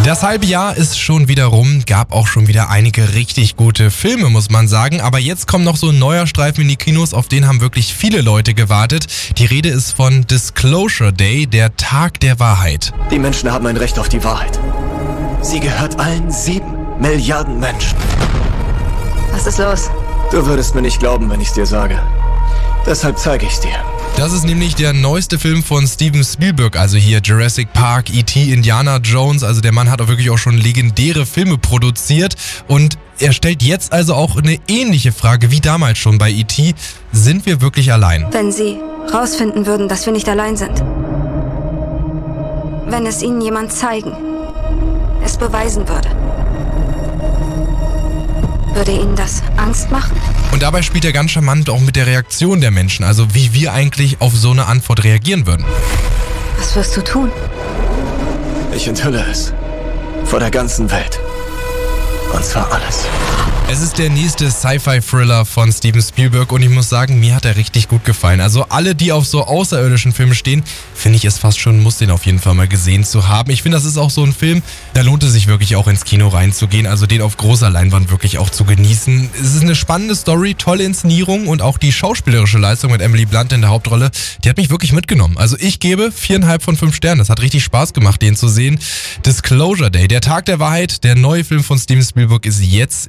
Das halbe Jahr ist schon wieder rum, gab auch schon wieder einige richtig gute Filme, muss man sagen. Aber jetzt kommt noch so ein neuer Streifen in die Kinos, auf den haben wirklich viele Leute gewartet. Die Rede ist von Disclosure Day, der Tag der Wahrheit. Die Menschen haben ein Recht auf die Wahrheit. Sie gehört allen 7 Milliarden Menschen. Was ist los? Du würdest mir nicht glauben, wenn ich's dir sage. Deshalb zeige ich's dir. Das ist nämlich der neueste Film von Steven Spielberg, also hier Jurassic Park, E.T., Indiana Jones. Also der Mann hat auch wirklich auch schon legendäre Filme produziert und er stellt jetzt also auch eine ähnliche Frage wie damals schon bei E.T. Sind wir wirklich allein? Wenn Sie rausfinden würden, dass wir nicht allein sind. Wenn es Ihnen jemand zeigen, es beweisen würde. Würde Ihnen das Angst machen? Und dabei spielt er ganz charmant auch mit der Reaktion der Menschen, also wie wir eigentlich auf so eine Antwort reagieren würden. Was wirst du tun? Ich enthülle es. Vor der ganzen Welt. Und zwar alles. Es ist der nächste Sci-Fi-Thriller von Steven Spielberg und ich muss sagen, mir hat er richtig gut gefallen. Also alle, die auf so außerirdischen Filmen stehen, finde ich es fast schon, muss den auf jeden Fall mal gesehen zu haben. Ich finde, das ist auch so ein Film, da lohnt es sich wirklich auch ins Kino reinzugehen, also den auf großer Leinwand wirklich auch zu genießen. Es ist eine spannende Story, tolle Inszenierung und auch die schauspielerische Leistung mit Emily Blunt in der Hauptrolle, die hat mich wirklich mitgenommen. Also ich gebe 4,5 von 5 Sternen. Das hat richtig Spaß gemacht, den zu sehen. Disclosure Day, der Tag der Wahrheit, der neue Film von Steven Spielberg ist jetzt